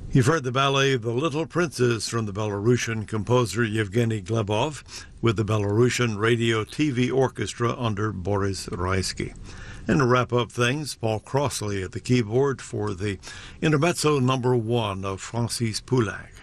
You've heard the ballet The Little Princess from the Belarusian composer Yevgeny Glebov with the Belarusian Radio TV Orchestra under Boris Raisky. And to wrap up things, Paul Crossley at the keyboard for the Intermezzo No. 1 of Francis Poulenc.